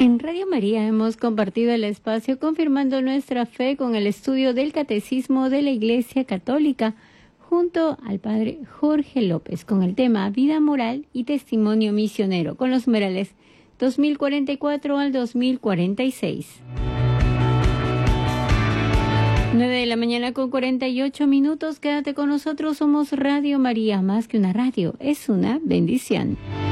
En Radio María hemos compartido el espacio confirmando nuestra fe con el estudio del Catecismo de la Iglesia Católica junto al Padre Jorge López con el tema Vida Moral y Testimonio Misionero con los numerales 2044 al 2046. 9 de la mañana con 48 minutos. Quédate con nosotros. Somos Radio María, más que una radio, es una bendición.